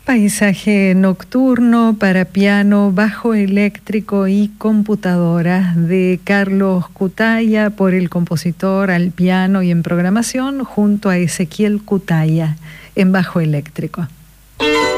Paisaje nocturno para piano, bajo eléctrico y computadora de Carlos Cutaya por el compositor al piano y en programación junto a Ezequiel Cutaya en bajo eléctrico.